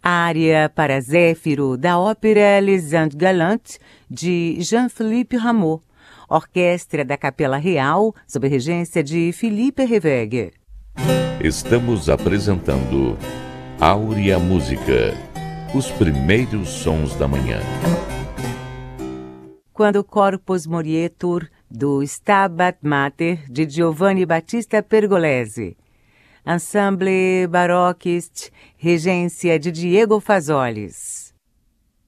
Área para Zéfiro, da ópera Les Indes Galantes, de Jean-Philippe Rameau. Orquestra da Capela Real, sob regência de Philippe Hervégue. Estamos apresentando Áurea Música, os primeiros sons da manhã. Quando Corpus Morietur, do Stabat Mater, de Giovanni Battista Pergolesi. Ensemble Baroquist, regência de Diego Fazolis.